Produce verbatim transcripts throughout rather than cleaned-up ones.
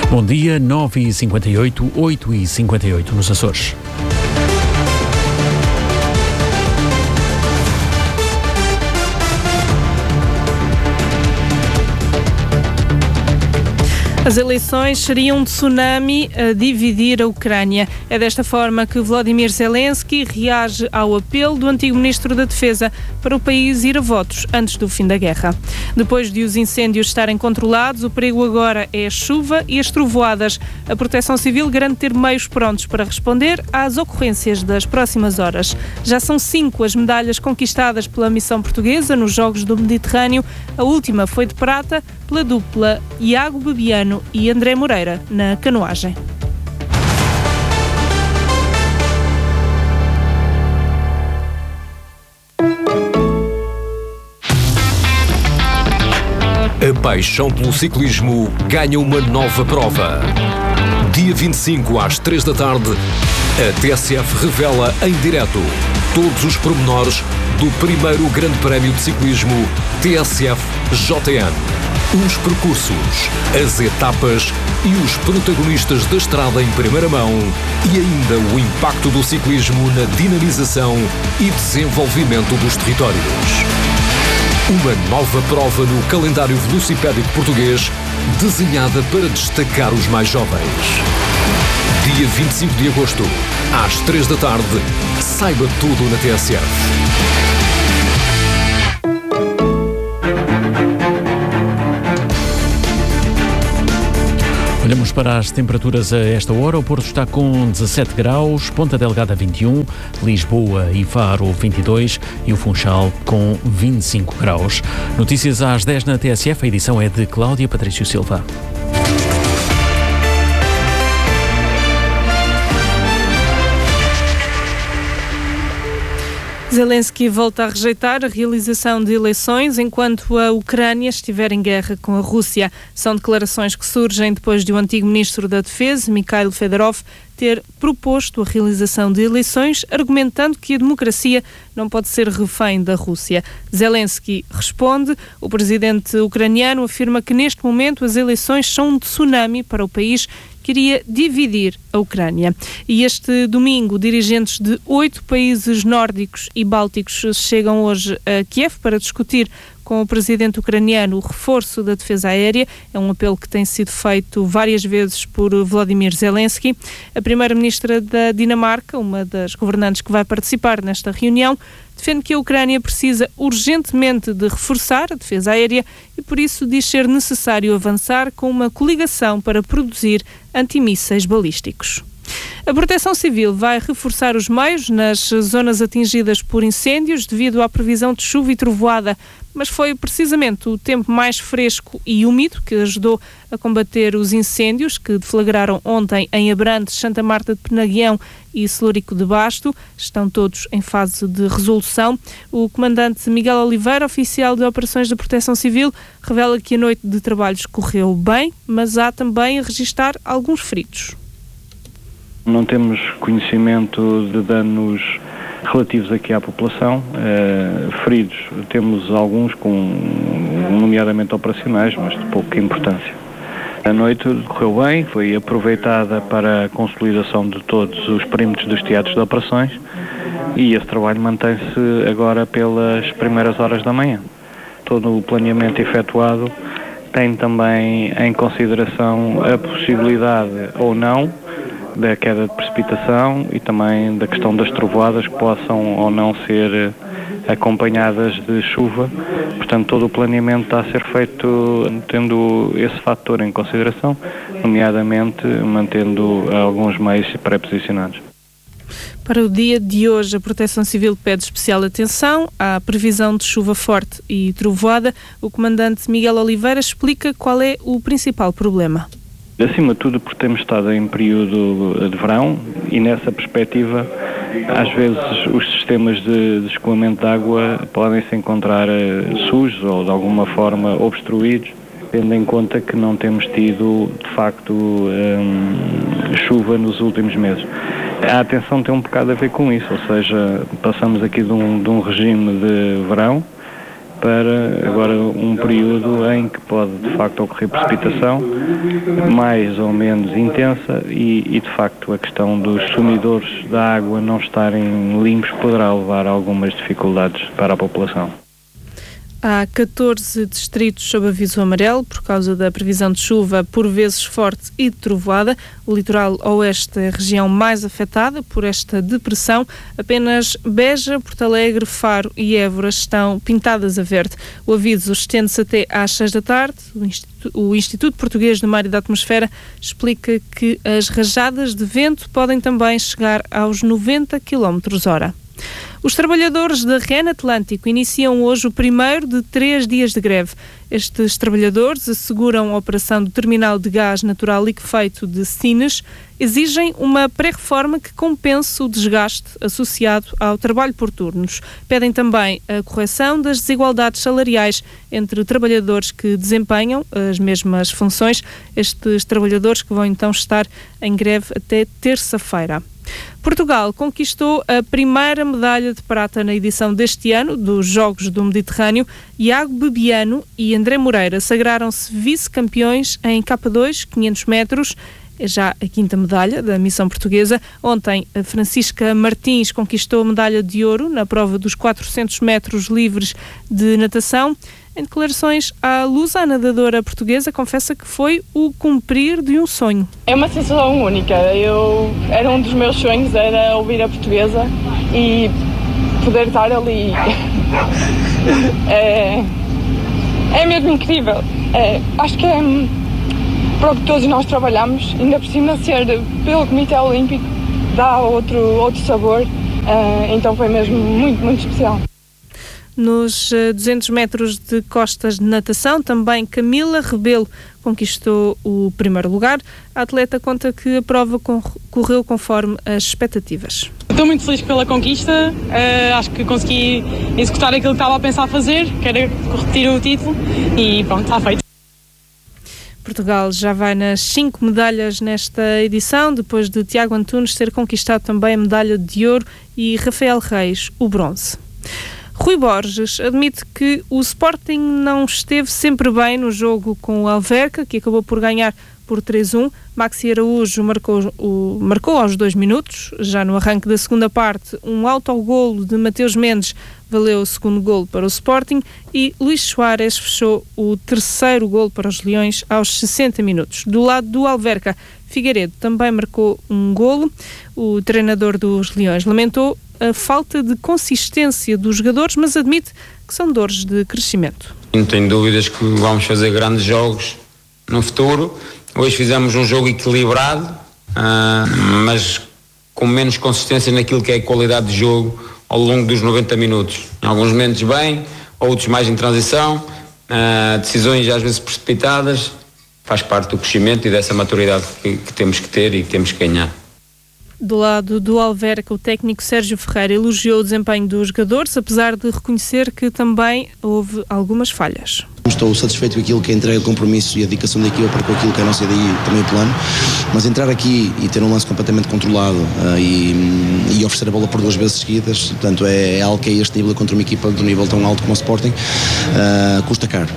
Bom dia, nove e cinquenta e oito, oito e cinquenta e oito nos Açores. As eleições seriam um tsunami a dividir a Ucrânia. É desta forma que Volodymyr Zelensky reage ao apelo do antigo ministro da Defesa para o país ir a votos antes do fim da guerra. Depois de os incêndios estarem controlados, o perigo agora é a chuva e as trovoadas. A Proteção Civil garante ter meios prontos para responder às ocorrências das próximas horas. Já são cinco as medalhas conquistadas pela missão portuguesa nos Jogos do Mediterrâneo. A última foi de prata pela dupla Iago Bebiano e André Moreira na canoagem. A paixão pelo ciclismo ganha uma nova prova. Dia vinte e cinco, às três da tarde, a T S F revela em direto todos os pormenores do primeiro Grande Prémio de Ciclismo T S F J N. Os percursos, as etapas e os protagonistas da estrada em primeira mão e ainda o impacto do ciclismo na dinamização e desenvolvimento dos territórios. Uma nova prova no calendário velocipédico português, desenhada para destacar os mais jovens. Dia vinte e cinco de agosto, às três da tarde, saiba tudo na T S F. Olhamos para as temperaturas a esta hora. O Porto está com dezassete graus, Ponta Delgada vinte e um, Lisboa e Faro vinte e dois e o Funchal com vinte e cinco graus. Notícias às dez na T S F, a edição é de Cláudia Patrício Silva. Zelensky volta a rejeitar a realização de eleições enquanto a Ucrânia estiver em guerra com a Rússia. São declarações que surgem depois de o antigo ministro da Defesa, Mikhail Fedorov, ter proposto a realização de eleições, argumentando que a democracia não pode ser refém da Rússia. Zelensky responde. O presidente ucraniano afirma que neste momento as eleições são um tsunami para o país, queria dividir a Ucrânia. E este domingo, dirigentes de oito países nórdicos e bálticos chegam hoje a Kiev para discutir com o presidente ucraniano o reforço da defesa aérea. É um apelo que tem sido feito várias vezes por Volodymyr Zelensky. A primeira-ministra da Dinamarca, uma das governantes que vai participar nesta reunião, defende que a Ucrânia precisa urgentemente de reforçar a defesa aérea e por isso diz ser necessário avançar com uma coligação para produzir antimísseis balísticos. A Proteção Civil vai reforçar os meios nas zonas atingidas por incêndios devido à previsão de chuva e trovoada, mas foi precisamente o tempo mais fresco e úmido que ajudou a combater os incêndios que deflagraram ontem em Abrantes, Santa Marta de Penaguião e Celúrico de Basto. Estão todos em fase de resolução. O comandante Miguel Oliveira, oficial de operações da Proteção Civil, revela que a noite de trabalhos correu bem, mas há também a registrar alguns feridos. Não temos conhecimento de danos relativos aqui à população. Uh, feridos temos alguns, com, nomeadamente operacionais, mas de pouca importância. A noite correu bem, foi aproveitada para a consolidação de todos os perímetros dos teatros de operações e esse trabalho mantém-se agora pelas primeiras horas da manhã. Todo o planeamento efetuado tem também em consideração a possibilidade ou não da queda de precipitação e também da questão das trovoadas que possam ou não ser acompanhadas de chuva. Portanto, todo o planeamento está a ser feito tendo esse fator em consideração, nomeadamente mantendo alguns meios pré-posicionados. Para o dia de hoje, a Proteção Civil pede especial atenção à previsão de chuva forte e trovoada. O comandante Miguel Oliveira explica qual é o principal problema. Acima de tudo porque temos estado em período de verão e nessa perspectiva às vezes os sistemas de, de escoamento de água podem se encontrar uh, sujos ou de alguma forma obstruídos, tendo em conta que não temos tido de facto um, chuva nos últimos meses. A atenção tem um bocado a ver com isso, ou seja, passamos aqui de um, de um regime de verão para agora um período em que pode de facto ocorrer precipitação mais ou menos intensa e, e de facto a questão dos sumidores da água não estarem limpos poderá levar a algumas dificuldades para a população. Há catorze distritos sob aviso amarelo por causa da previsão de chuva, por vezes forte e de trovoada. O litoral oeste é a região mais afetada por esta depressão. Apenas Beja, Porto Alegre, Faro e Évora estão pintadas a verde. O aviso estende-se até às seis da tarde. O Instituto, o Instituto Português do Mar e da Atmosfera explica que as rajadas de vento podem também chegar aos noventa quilómetros por hora. Os trabalhadores da R E N Atlântico iniciam hoje o primeiro de três dias de greve. Estes trabalhadores asseguram a operação do terminal de gás natural liquefeito de Sines, exigem uma pré-reforma que compense o desgaste associado ao trabalho por turnos. Pedem também a correção das desigualdades salariais entre trabalhadores que desempenham as mesmas funções. Estes trabalhadores que vão então estar em greve até terça-feira. Portugal conquistou a primeira medalha de prata na edição deste ano dos Jogos do Mediterrâneo. Iago Bebiano e André Moreira sagraram-se vice-campeões em K dois, quinhentos metros. É já a quinta medalha da missão portuguesa. Ontem, a Francisca Martins conquistou a medalha de ouro na prova dos quatrocentos metros livres de natação. Em declarações à Luz, a nadadora portuguesa confessa que foi o cumprir de um sonho. É uma sensação única. Eu, era um dos meus sonhos, era ouvir a portuguesa e poder estar ali. é, é mesmo incrível. É, acho que é para o que todos nós trabalhamos, ainda por cima ser pelo Comitê Olímpico, dá outro, outro sabor. É, então foi mesmo muito, muito especial. Nos duzentos metros de costas de natação, também Camila Rebelo conquistou o primeiro lugar. A atleta conta que a prova correu conforme as expectativas. Estou muito feliz pela conquista, uh, acho que consegui executar aquilo que estava a pensar fazer, que era repetir o título e pronto, está feito. Portugal já vai nas cinco medalhas nesta edição, depois de Tiago Antunes ter conquistado também a medalha de ouro e Rafael Reis o bronze. Rui Borges admite que o Sporting não esteve sempre bem no jogo com o Alverca, que acabou por ganhar por três a um. Maxi Araújo marcou, o, marcou aos dois minutos. Já no arranque da segunda parte, um autogolo de Mateus Mendes valeu o segundo golo para o Sporting e Luís Soares fechou o terceiro golo para os Leões aos sessenta minutos. Do lado do Alverca, Figueiredo também marcou um golo. O treinador dos Leões lamentou a falta de consistência dos jogadores, mas admite que são dores de crescimento. Não tenho dúvidas que vamos fazer grandes jogos no futuro. Hoje fizemos um jogo equilibrado, uh, mas com menos consistência naquilo que é a qualidade de jogo ao longo dos noventa minutos. Em alguns momentos bem, outros mais em transição, uh, decisões às vezes precipitadas. Faz parte do crescimento e dessa maturidade que, que temos que ter e que temos que ganhar. Do lado do Alverca, o técnico Sérgio Ferreira elogiou o desempenho dos jogadores, apesar de reconhecer que também houve algumas falhas. Estou satisfeito com aquilo que é a entrega, o compromisso e a dedicação da equipa para com aquilo que é a nossa ideia e também o plano, mas entrar aqui e ter um lance completamente controlado uh, e, e oferecer a bola por duas vezes seguidas, portanto é, é algo que é este nível contra uma equipa de um nível tão alto como o Sporting, uh, custa caro.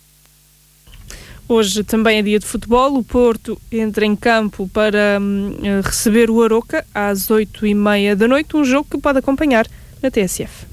Hoje também é dia de futebol. O Porto entra em campo para hum, receber o Aroca às oito e meia da noite, um jogo que pode acompanhar na T S F.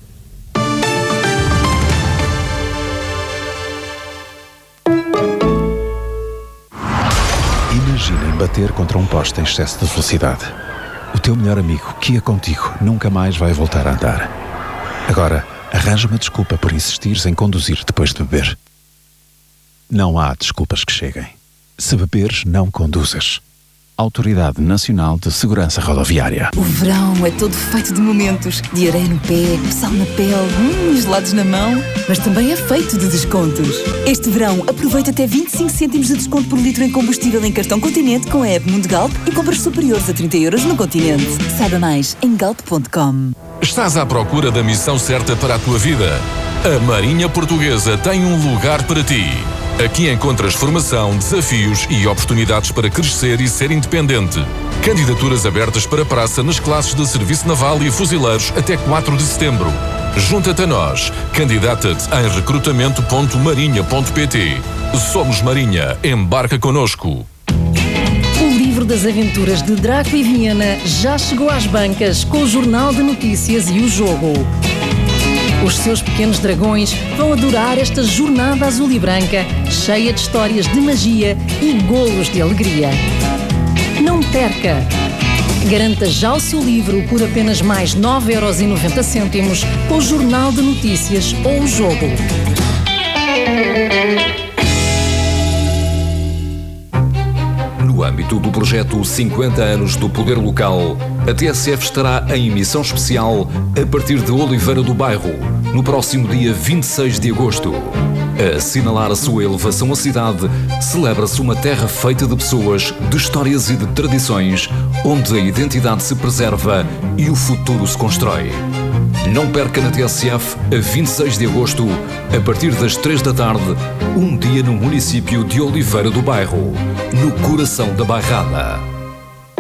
Imaginem bater contra um poste em excesso de velocidade. O teu melhor amigo, que ia contigo, nunca mais vai voltar a andar. Agora, arranja uma desculpa por insistires em conduzir depois de beber. Não há desculpas que cheguem. Se beberes, não conduzas. Autoridade Nacional de Segurança Rodoviária. O verão é todo feito de momentos. De areia no pé, sal na pele, hum, gelados na mão. Mas também é feito de descontos. Este verão, aproveita até vinte e cinco cêntimos de desconto por litro em combustível em cartão Continente com a app Mundo Galp e compras superiores a trinta euros no Continente. Saiba mais em galp ponto com. Estás à procura da missão certa para a tua vida? A Marinha Portuguesa tem um lugar para ti. Aqui encontras formação, desafios e oportunidades para crescer e ser independente. Candidaturas abertas para praça nas classes de Serviço Naval e Fuzileiros até quatro de setembro. Junta-te a nós. Candidata-te em recrutamento ponto marinha ponto pt. Somos Marinha. Embarca connosco. O livro das aventuras de Draco e Viena já chegou às bancas com o Jornal de Notícias e o Jogo. Os seus pequenos dragões vão adorar esta jornada azul e branca, cheia de histórias de magia e golos de alegria. Não perca! Garanta já o seu livro por apenas mais nove euros e noventa cêntimos com o Jornal de Notícias ou o Jogo. No âmbito do projeto cinquenta anos do Poder Local, a T S F estará em emissão especial a partir de Oliveira do Bairro, no próximo dia vinte e seis de agosto. A assinalar a sua elevação à cidade, celebra-se uma terra feita de pessoas, de histórias e de tradições, onde a identidade se preserva e o futuro se constrói. Não perca na T S F, a vinte e seis de agosto, a partir das três da tarde, um dia no município de Oliveira do Bairro, no coração da Bairrada.